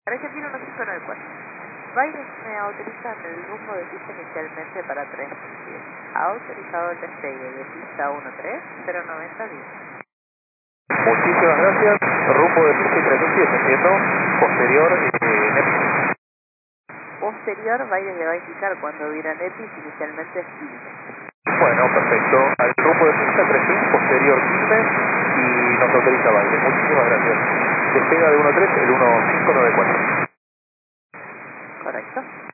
Argentina 1594. Baires me autorizan el rumbo de pista inicialmente para 3. Ha autorizado el despegue de pista 13, 090 10. Muchísimas gracias. Rumbo de pista y 3010, entiendo. Posterior, NEPIS. Posterior, Baires le va a indicar cuando viera NEPIS, inicialmente es 15. Bueno, perfecto. Al rumbo de pista 3000, posterior 15 y nos autoriza Baires. Muchísimas gracias. Despega de 13, el 1594. Correcto.